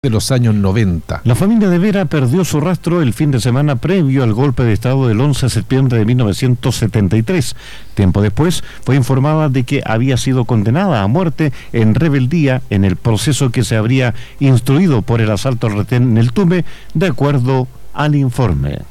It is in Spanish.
de los años 90. La familia de Vera perdió su rastro el fin de semana previo al golpe de Estado del 11 de septiembre de 1973. Tiempo después fue informada de que había sido condenada a muerte en rebeldía en el proceso que se habría instruido por el asalto al retén en el Tume, de acuerdo al informe.